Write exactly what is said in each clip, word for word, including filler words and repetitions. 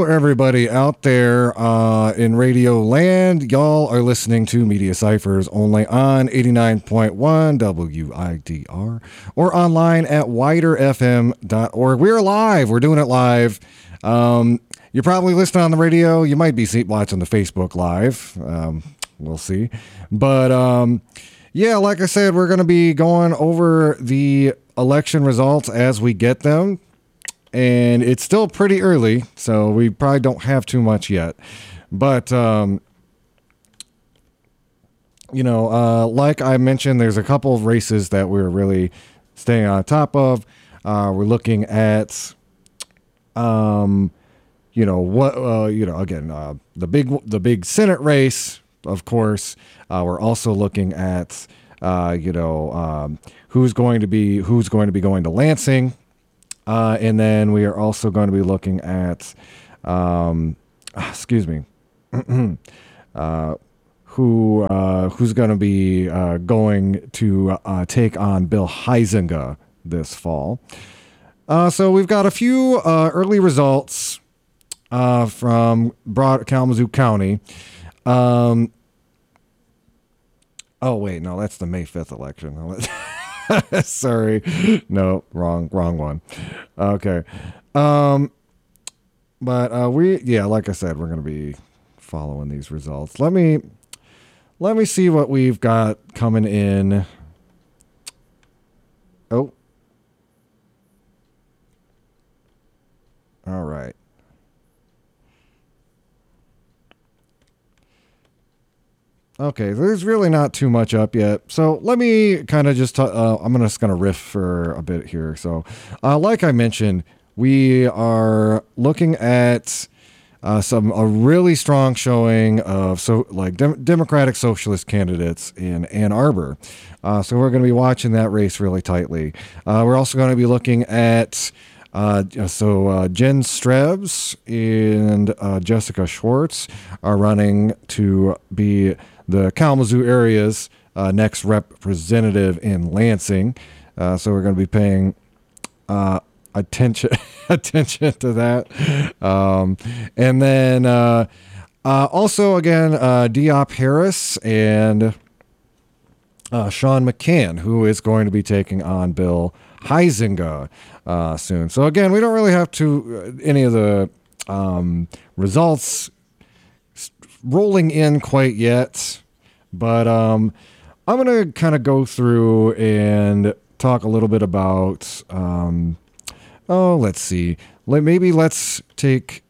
Hello, everybody out there uh, in Radio Land. Y'all are listening to Media Ciphers only on eighty-nine point one W I D R or online at wider f m dot org. We're live. We're doing it live. Um, you're probably listening on the radio. You might be watching the Facebook Live. Um, we'll see. But um, yeah, like I said, we're going to be going over the election results as we get them. And it's still pretty early, so we probably don't have too much yet. But, um, you know, uh, like I mentioned, there's a couple of races that we're really staying on top of. Uh, we're looking at, um, you know, what, uh, you know, again, uh, the big, the big Senate race, of course. Uh, we're also looking at, uh, you know, um, who's going to be, who's going to be going to Lansing. Uh, and then we are also going to be looking at, um, excuse me, uh, who uh, who's going to be uh, going to uh, take on Bill Huizenga this fall. Uh, so we've got a few uh, early results uh, from broad Kalamazoo County. Um, oh wait, no, that's the May fifth election. Sorry. No, wrong, wrong one. Okay. Um, but, uh, we, yeah, like I said, we're going to be following these results. Let me, let me see what we've got coming in. Oh. All right. Okay, there's really not too much up yet. So let me kind of just, uh, I'm just going to riff for a bit here. So uh, like I mentioned, we are looking at uh, some, a really strong showing of so like dem- Democratic Socialist candidates in Ann Arbor. Uh, so we're going to be watching that race really tightly. Uh, we're also going to be looking at Uh, so uh, Jen Strebs and uh, Jessica Schwartz are running to be the Kalamazoo area's uh, next representative in Lansing. Uh, so we're going to be paying uh, attention attention to that. Um, and then uh, uh, also, again, uh, Diop Harris and uh, Sean McCann, who is going to be taking on Bill Huizenga uh, soon. So again, we don't really have to uh, any of the um, results rolling in quite yet, but um, I'm going to kind of go through and talk a little bit about, um, oh, let's see. Let, maybe let's take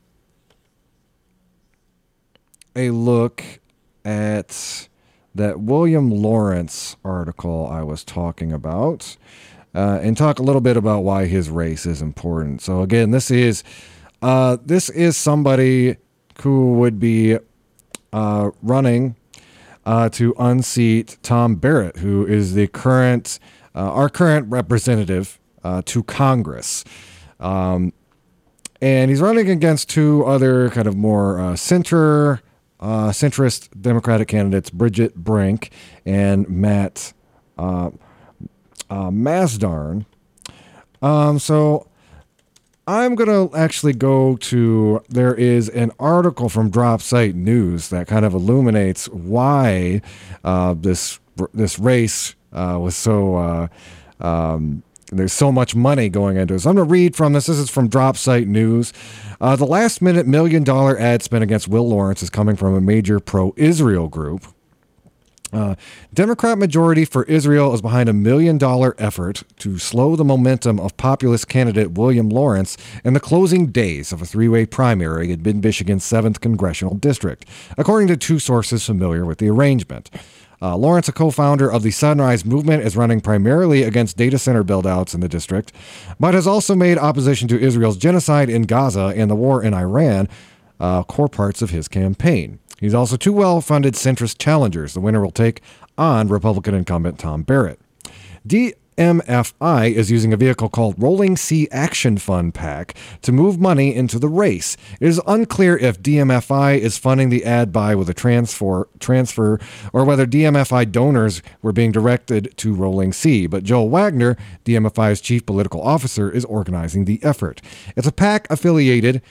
a look at that William Lawrence article I was talking about. Uh, and talk a little bit about why his race is important. So again, this is uh, this is somebody who would be uh, running uh, to unseat Tom Barrett, who is the current uh, our current representative uh, to Congress, um, and he's running against two other kind of more uh, center uh, centrist Democratic candidates, Bridget Brink and Matt. Uh, Uh, Masdarn. Um, so I'm going to actually go to, there is an article from Drop Site News that kind of illuminates why uh, this this race uh, was so, uh, um, there's so much money going into it. So I'm going to read from this. This is from Drop Site News. Uh, the last minute million dollar ad spent against Will Lawrence is coming from a major pro-Israel group. Uh, Democrat majority for Israel is behind a million dollar effort to slow the momentum of populist candidate William Lawrence in the closing days of a three-way primary in mid-Michigan's seventh Congressional District, according to two sources familiar with the arrangement. Uh, Lawrence, a co-founder of the Sunrise Movement, is running primarily against data center build-outs in the district, but has also made opposition to Israel's genocide in Gaza and the war in Iran uh, core parts of his campaign. He's also two well-funded centrist challengers. The winner will take on Republican incumbent Tom Barrett. D M F I is using a vehicle called Rolling Sea Action Fund PAC to move money into the race. It is unclear if D M F I is funding the ad buy with a transfer, transfer or whether D M F I donors were being directed to Rolling Sea, but Joel Wagner, D M F I's chief political officer, is organizing the effort. It's a PAC affiliated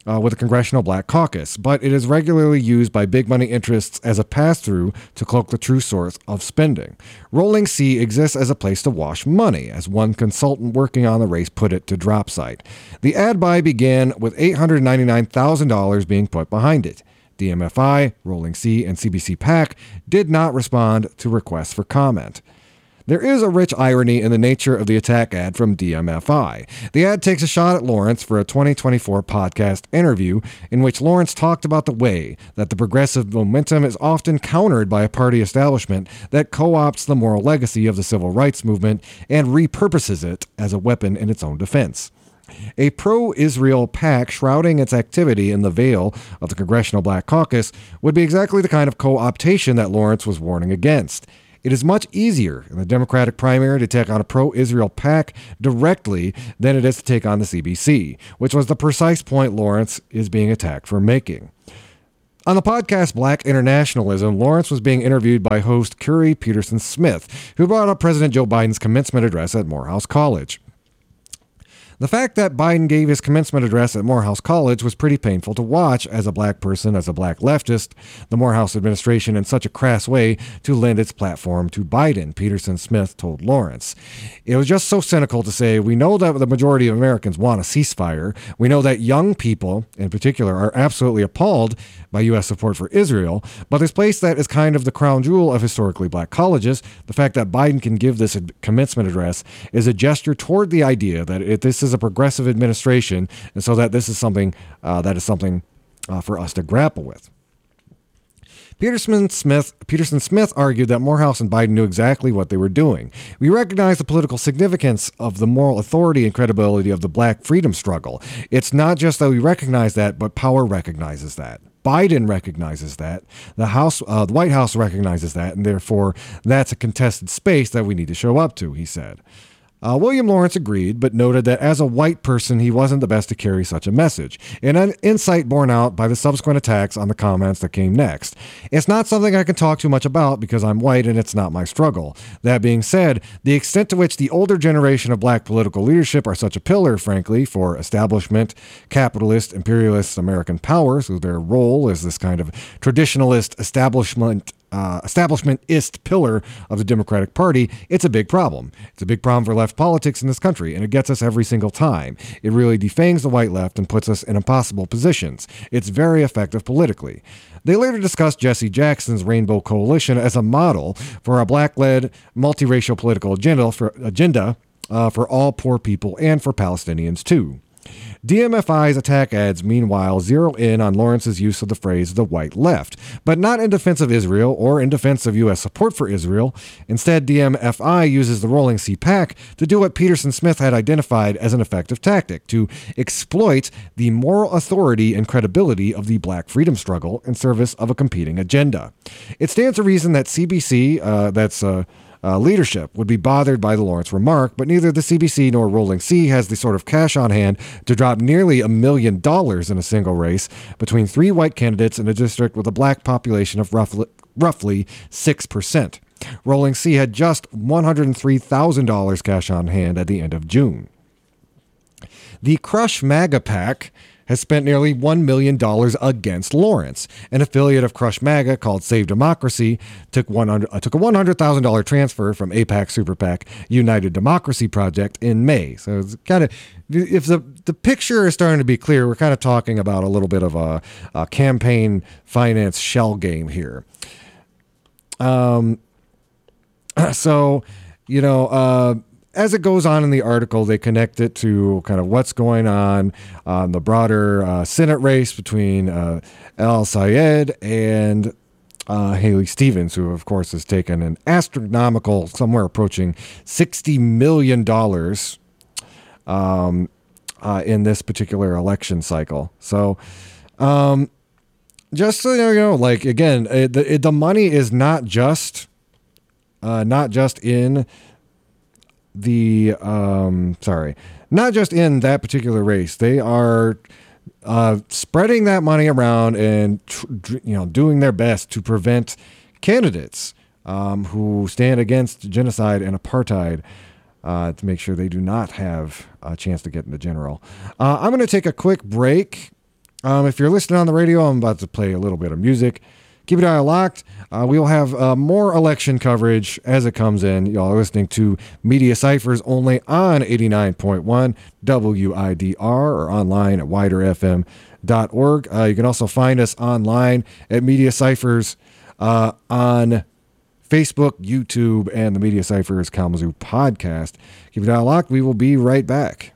uh, with the Congressional Black Caucus, but it is regularly used by big money interests as a pass-through to cloak the true source of spending. Rolling C exists as a place to wash money, as one consultant working on the race put it to DropSite. The ad buy began with eight hundred ninety-nine thousand dollars being put behind it. D M F I, Rolling C, and C B C PAC did not respond to requests for comment. There is a rich irony in the nature of the attack ad from D M F I. The ad takes a shot at Lawrence for a twenty twenty-four podcast interview in which Lawrence talked about the way that the progressive momentum is often countered by a party establishment that co-opts the moral legacy of the civil rights movement and repurposes it as a weapon in its own defense. A pro-Israel PAC shrouding its activity in the veil of the Congressional Black Caucus would be exactly the kind of co-optation that Lawrence was warning against. It is much easier in the Democratic primary to take on a pro-Israel PAC directly than it is to take on the C B C, which was the precise point Lawrence is being attacked for making. On the podcast Black Internationalism, Lawrence was being interviewed by host Curry Peterson Smith, who brought up President Joe Biden's commencement address at Morehouse College. The fact that Biden gave his commencement address at Morehouse College was pretty painful to watch as a black person, as a black leftist, the Morehouse administration in such a crass way to lend its platform to Biden, Peterson Smith told Lawrence. It was just so cynical to say, we know that the majority of Americans want a ceasefire. We know that young people, in particular, are absolutely appalled by U S support for Israel, but this place that is kind of the crown jewel of historically black colleges, the fact that Biden can give this commencement address is a gesture toward the idea that it, this is a progressive administration, and so that this is something uh, that is something uh, for us to grapple with. Peterson Smith, Peterson Smith argued that Morehouse and Biden knew exactly what they were doing. We recognize the political significance of the moral authority and credibility of the black freedom struggle. It's not just that we recognize that, but power recognizes that. Biden recognizes that. The House, uh, the White House recognizes that, and therefore that's a contested space that we need to show up to, he said. Uh, William Lawrence agreed, but noted that as a white person, he wasn't the best to carry such a message, an insight borne out by the subsequent attacks on the comments that came next. It's not something I can talk too much about because I'm white and it's not my struggle. That being said, the extent to which the older generation of black political leadership are such a pillar, frankly, for establishment, capitalist, imperialist American power, so their role as this kind of traditionalist establishment Uh, establishmentist pillar of the Democratic Party, it's a big problem. It's a big problem for left politics in this country, and it gets us every single time. It really defangs the white left and puts us in impossible positions. It's very effective politically. They later discussed Jesse Jackson's Rainbow Coalition as a model for a black-led, multiracial political agenda for, agenda, uh, for all poor people and for Palestinians, too. D M F I's attack ads, meanwhile, zero in on Lawrence's use of the phrase the white left, but not in defense of Israel or in defense of U S support for Israel. Instead, D M F I uses the Rolling C PAC to do what Peterson Smith had identified as an effective tactic, to exploit the moral authority and credibility of the black freedom struggle in service of a competing agenda. It stands to reason that C B C, uh, that's... Uh, Uh, leadership would be bothered by the Lawrence remark, but neither the C B C nor Rolling C has the sort of cash on hand to drop nearly a million dollars in a single race between three white candidates in a district with a black population of roughly, roughly six percent. Rolling C had just one hundred three thousand dollars cash on hand at the end of June. The Crush MAGA PAC has spent nearly one million dollars against Lawrence. An affiliate of Crush MAGA called Save Democracy took, one hundred, uh, took a one hundred thousand dollars transfer from AIPAC Super PAC United Democracy Project in May. So it's kind of, if the, the picture is starting to be clear, we're kind of talking about a little bit of a, a campaign finance shell game here. Um, so, you know, uh, as it goes on in the article, they connect it to kind of what's going on on the broader uh, Senate race between uh, El-Sayed and uh, Haley Stevens, who, of course, has taken an astronomical, somewhere approaching sixty million dollars um, uh, in this particular election cycle. So, um, just so you know, like, again, it, the, it, the money is not just, uh, not just in... the um sorry not just in that particular race. They are uh spreading that money around and tr- you know doing their best to prevent candidates um who stand against genocide and apartheid uh to make sure they do not have a chance to get into general. uh I'm going to take a quick break, Um, if you're listening on the radio, I'm about to play a little bit of music. Keep your eye locked. Uh, we'll have uh, more election coverage as it comes in. Y'all are listening to Media Ciphers only on eighty-nine point one W I D R or online at wider f m dot org. Uh, you can also find us online at Media Ciphers uh, on Facebook, YouTube, and the Media Ciphers Kalamazoo podcast. Keep your eye locked. We will be right back.